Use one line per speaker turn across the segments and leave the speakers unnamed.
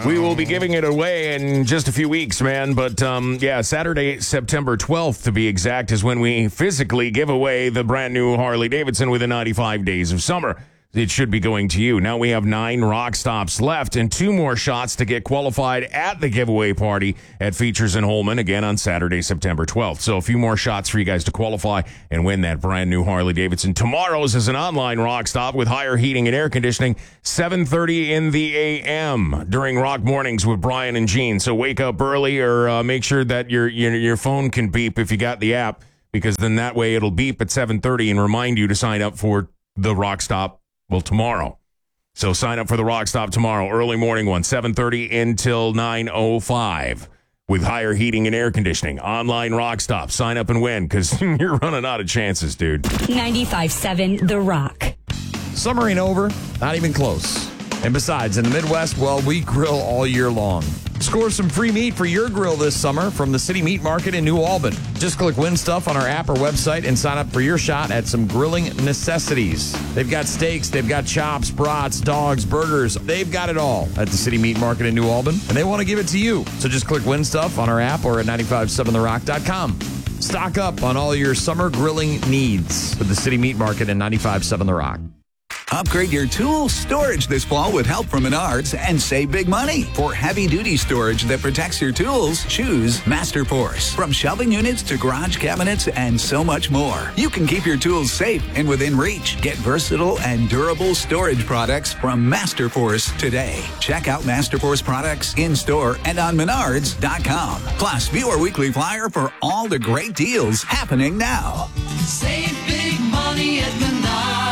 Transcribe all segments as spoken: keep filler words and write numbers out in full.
We will be giving it away in just a few weeks, man. But, um, yeah, Saturday, September twelfth, to be exact, is when we physically give away the brand new Harley-Davidson within ninety-five days of summer. It should be going to you. Now we have nine rock stops left and two more shots to get qualified at the giveaway party at Features in Holman, again on Saturday, September twelfth. So a few more shots for you guys to qualify and win that brand new Harley-Davidson. Tomorrow's is an online rock stop with higher heating and air conditioning, seven thirty in the a m during Rock Mornings with Brian and Gene. So wake up early or uh, make sure that your, your your phone can beep if you got the app, because then that way it'll beep at seven thirty and remind you to sign up for the rock stop. Well, tomorrow. So sign up for the rock stop tomorrow, early morning one, seven thirty until nine oh five with higher heating and air conditioning. Online rock stop. Sign up and win, because you're running out of chances, dude.
ninety-five seven The Rock.
Summer ain't over, not even close. And besides, in the Midwest, well, we grill all year long. Score some free meat for your grill this summer from the City Meat Market in New Albany. Just click Win Stuff on our app or website and sign up for your shot at some grilling necessities. They've got steaks, they've got chops, brats, dogs, burgers. They've got it all at the City Meat Market in New Albany, and they want to give it to you. So just click Win Stuff on our app or at nine five seven the rock dot com. Stock up on all your summer grilling needs with the City Meat Market in nine five seven The Rock.
Upgrade your tool storage this fall with help from Menards and save big money. For heavy-duty storage that protects your tools, choose Masterforce. From shelving units to garage cabinets and so much more, you can keep your tools safe and within reach. Get versatile and durable storage products from Masterforce today. Check out Masterforce products in-store and on menards dot com. Plus, view our weekly flyer for all the great deals happening now.
Save big money at Menards.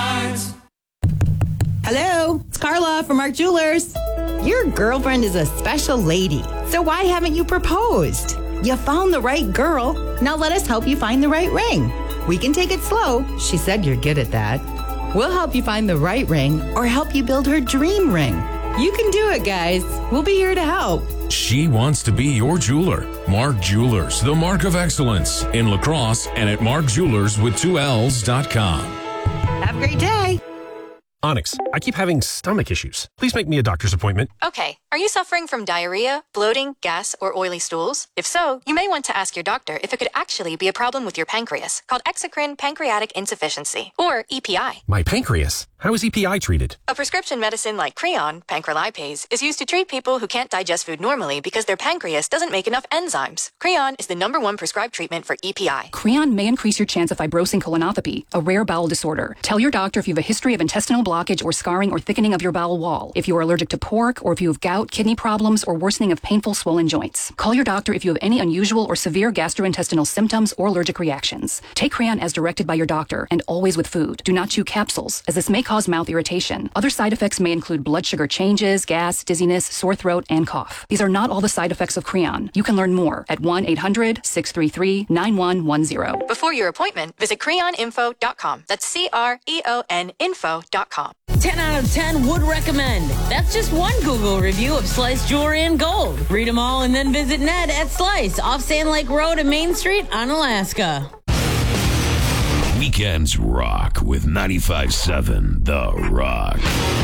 Hello, it's Carla from Mark Jewelers. Your girlfriend is a special lady, so why haven't you proposed? You found the right girl. Now let us help you find the right ring. We can take it slow. She said you're good at that. We'll help you find the right ring or help you build her dream ring. You can do it, guys. We'll be here to help.
She wants to be your jeweler. Mark Jewelers, the mark of excellence in La Crosse and at mark jewelers with two L's dot com.
Have a great day.
Onyx, I keep having stomach issues. Please make me a doctor's appointment.
Okay. Are you suffering from diarrhea, bloating, gas, or oily stools? If so, you may want to ask your doctor if it could actually be a problem with your pancreas, called exocrine pancreatic insufficiency, or E P I.
My pancreas? How is E P I treated?
A prescription medicine like Creon, pancrelipase, is used to treat people who can't digest food normally because their pancreas doesn't make enough enzymes. Creon is the number one prescribed treatment for E P I.
Creon may increase your chance of fibrosing colonopathy, a rare bowel disorder. Tell your doctor if you have a history of intestinal blockage or scarring or thickening of your bowel wall, if you are allergic to pork, or if you have gout, kidney problems, or worsening of painful swollen joints. Call your doctor if you have any unusual or severe gastrointestinal symptoms or allergic reactions. Take Creon as directed by your doctor, and always with food. Do not chew capsules, as this may cause mouth irritation. Other side effects may include blood sugar changes, gas, dizziness, sore throat, and cough. These are not all the side effects of Creon. You can learn more at one eight hundred six three three nine one one zero.
Before your appointment, visit creon info dot com. That's C R E O N info dot com.
ten out of ten would recommend. That's just one Google review of Slice Jewelry and Gold. Read them all and then visit Ned at Slice off Sand Lake Road and Main Street on Alaska.
Weekends rock with ninety-five seven The Rock.